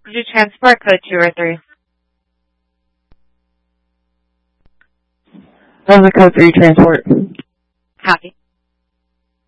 Could you transport code 2 or 3? That was a code 3 transport. Copy.